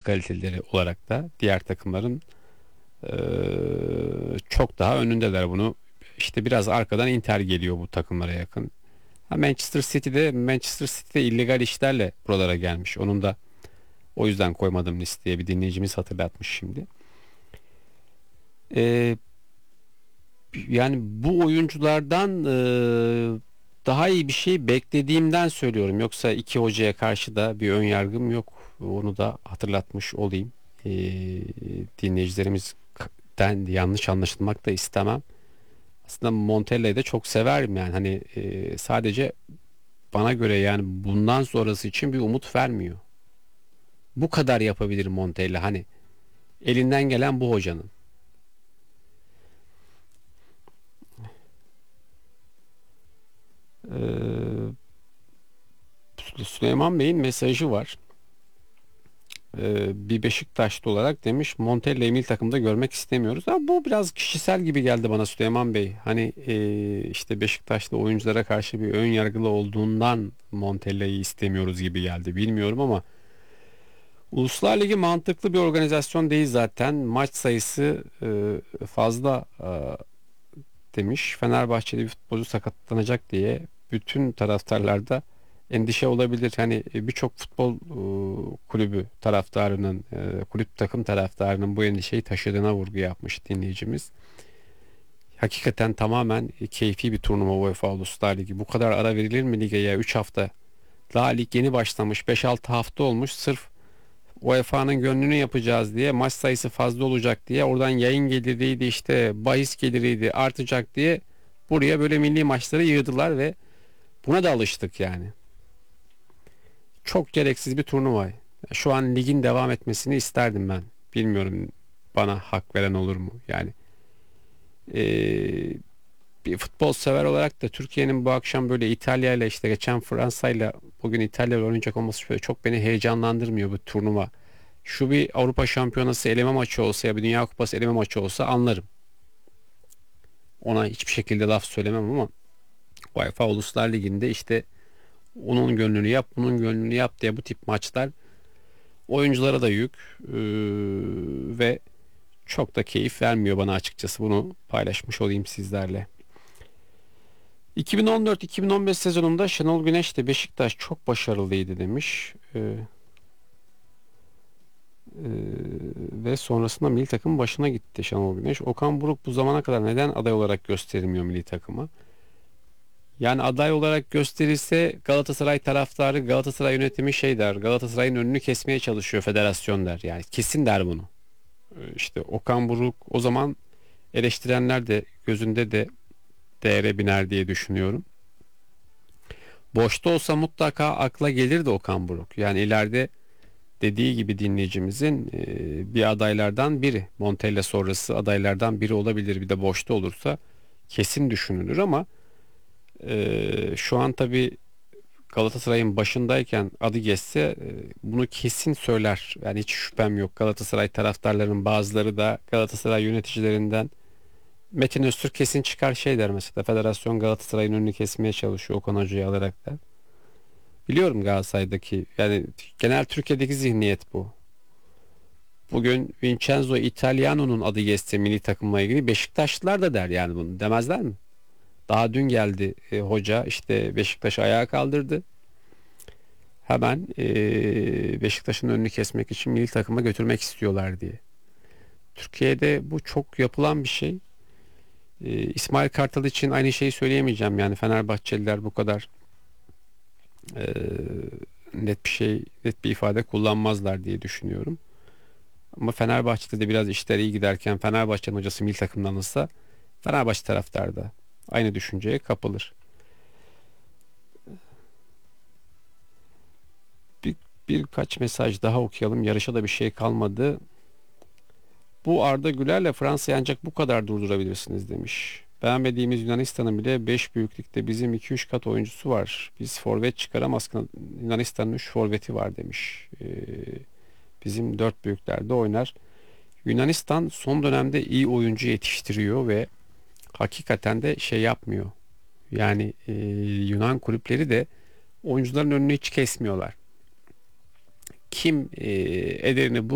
kaliteleri olarak da diğer takımların e, çok daha önündeler. Bunu işte biraz arkadan Inter geliyor bu takımlara yakın. Ha, Manchester City'de illegal işlerle buralara gelmiş. Onun da o yüzden koymadım listeye, bir dinleyicimiz hatırlatmış şimdi. E, Yani bu oyunculardan daha iyi bir şey beklediğimden söylüyorum. Yoksa iki hocaya karşı da bir ön yargım yok. Onu da hatırlatmış olayım. E, Dinleyicilerimizden yanlış anlaşılmak da istemem. Aslında Montella'yı da çok severim yani. Hani sadece bana göre yani bundan sonrası için bir umut vermiyor. Bu kadar yapabilir Montella. Hani elinden gelen bu hocanın. E, Süleyman Bey'in mesajı var. Bir Beşiktaşlı olarak demiş, Montella'yı milli takımda görmek istemiyoruz. Ha, bu biraz kişisel gibi geldi bana Süleyman Bey. Hani işte Beşiktaşlı oyunculara karşı bir ön yargılı olduğundan Montella'yı istemiyoruz gibi geldi. Bilmiyorum ama Uluslar Ligi mantıklı bir organizasyon değil zaten. Maç sayısı fazla demiş. Fenerbahçe'de bir futbolcu sakatlanacak diye bütün taraftarlarda endişe olabilir. Hani birçok futbol kulübü taraftarının, kulüp takım taraftarının bu endişeyi taşıdığına vurgu yapmış dinleyicimiz. Hakikaten tamamen keyfi bir turnuva UEFA Uluslar Ligi. Bu kadar ara verilir mi lige ya? 3 hafta. Daha lig yeni başlamış. 5-6 hafta olmuş. Sırf UEFA'nın gönlünü yapacağız diye, maç sayısı fazla olacak diye, oradan yayın geliriydi, işte bahis geliriydi artacak diye buraya böyle milli maçları yığdılar ve buna da alıştık yani. Çok gereksiz bir turnuva. Şu an ligin devam etmesini isterdim ben. Bilmiyorum, bana hak veren olur mu? Yani eee, bir futbol sever olarak da Türkiye'nin bu akşam böyle İtalya ile, işte geçen Fransa ile bugün İtalya ile oynayacak olması şöyle çok beni heyecanlandırmıyor bu turnuva. Şu bir Avrupa Şampiyonası eleme maçı olsa ya bir Dünya Kupası eleme maçı olsa anlarım. Ona hiçbir şekilde laf söylemem ama UEFA Uluslar Ligi'nde işte onun gönlünü yap, bunun gönlünü yap diye bu tip maçlar oyunculara da yük ve çok da keyif vermiyor bana açıkçası. Bunu paylaşmış olayım sizlerle. 2014-2015 sezonunda Şenol Güneş de Beşiktaş çok başarılıydı demiş. Ve sonrasında milli takım başına gitti Şenol Güneş. Okan Buruk bu zamana kadar neden aday olarak gösterilmiyor milli takıma? Yani aday olarak gösterilse Galatasaray taraftarı, Galatasaray yönetimi şey der, Galatasaray'ın önünü kesmeye çalışıyor federasyon der. Yani kesin der bunu. İşte Okan Buruk o zaman eleştirenler de gözünde de değere biner diye düşünüyorum. Boşta olsa mutlaka akla gelirdi Okan Buruk. Yani ileride dediği gibi dinleyicimizin bir adaylardan biri, Montella sonrası adaylardan biri olabilir. Bir de boşta olursa kesin düşünülür ama şu an tabii Galatasaray'ın başındayken adı geçse bunu kesin söyler. Yani hiç şüphem yok. Galatasaray taraftarlarının bazıları da Galatasaray yöneticilerinden Metin Öztürk kesin çıkar şey der mesela. Federasyon Galatasaray'ın önünü kesmeye çalışıyor Okan Hoca'yı alarak der. Biliyorum Galatasaray'daki, yani genel Türkiye'deki zihniyet bu. Bugün Vincenzo Italiano'nun adı geçse milli takımla ilgili Beşiktaşlılar da der yani, bunu demezler mi? Daha dün geldi hoca, işte Beşiktaş'ı ayağa kaldırdı. Hemen Beşiktaş'ın önünü kesmek için milli takıma götürmek istiyorlar diye. Türkiye'de bu çok yapılan bir şey. İsmail Kartal için aynı şeyi söyleyemeyeceğim. Yani Fenerbahçeliler bu kadar e, net bir ifade kullanmazlar diye düşünüyorum. Ama Fenerbahçe'de de biraz işler iyi giderken Fenerbahçe'nin hocası milli takımdan alınsa Fenerbahçe taraftarı da aynı düşünceye kapılır. Bir, Birkaç mesaj daha okuyalım. Yarışa da bir şey kalmadı. Bu Arda Güler'le Fransa'yı ancak bu kadar durdurabilirsiniz demiş. Beğenmediğimiz Yunanistan'ın bile 5 büyüklükte bizim 2-3 kat oyuncusu var. Biz forvet çıkaramazken Yunanistan'ın 3 forveti var demiş. Bizim 4 büyüklerde oynar. Yunanistan son dönemde iyi oyuncu yetiştiriyor ve hakikaten de şey yapmıyor. Yani Yunan kulüpleri de oyuncuların önünü hiç kesmiyorlar. Kim ederini